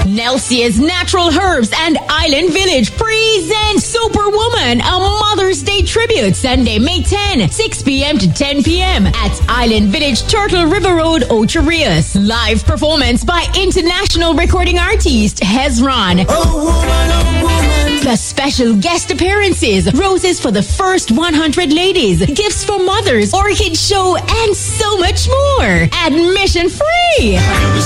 Nelsie's Natural Herbs and Island Village present Superwoman, a Mother's Day tribute, Sunday, May 10, 6 p.m. to 10 p.m. at Island Village, Turtle River Road, Ocho Rios. Live performance by international recording artist Hezron. Plus special guest appearances, roses for the first 100 ladies, gifts for mothers, orchid show, and so much more. Admission free.